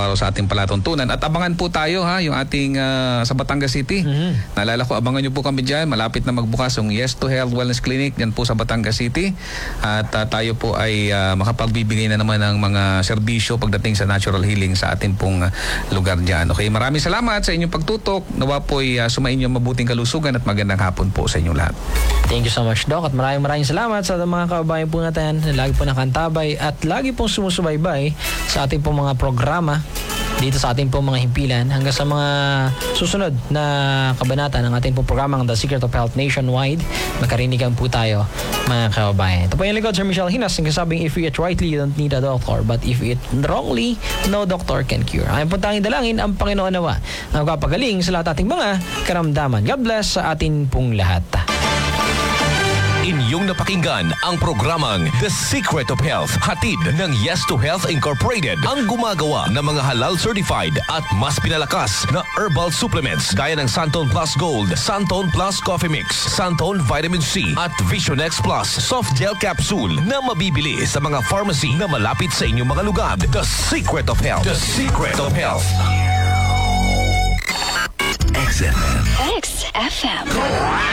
araw-araw sa ating palatuntunan. At abangan po tayo yung ating sa Batangas City. Naalala ko, abangan nyo po kami dyan. Malapit na magbukas yung Yes to Health Wellness Clinic dyan po sa Batangas City. At tayo po ay makapagbibigay na naman ng mga serbisyo pagdating sa natural healing sa ating pong lugar dyan. Okay, maraming salamat sa inyong pagtutok. Nawa po'y sumainyo mabuting kalusugan at magandang hapon po sa inyong lahat. Thank you so much, Doc. At maraming salamat sa mga kababayan po natin na lagi po nakantabay at lagi pong sumusubaybay sa ating pong mga programa dito sa ating pong mga himpilan hanggang sa mga susunod na kabanata ng ating pong programang The Secret of Health Nationwide. Magkarinigan po tayo, mga kababayan. Ito po yung likod, Sir Michelle Hinas, nagsasabing if you eat rightly, you don't need a doctor. But if you eat wrongly, no doctor can cure. Ang po tanging dalangin, ang Panginoon nawa na magpapagaling sa lahat ating mga karamdaman. God bless sa atin pong lahat. Inyong napakinggan ang programang The Secret of Health, hatid ng Yes to Health Incorporated, ang gumagawa ng mga halal certified at mas pinalakas na herbal supplements gaya ng Santon Plus Gold, Santon Plus Coffee Mix, Santon Vitamin C at Vision X Plus Soft Gel Capsule na mabibili sa mga pharmacy na malapit sa inyong mga lugar. The Secret of Health. The Secret of Health. XFM.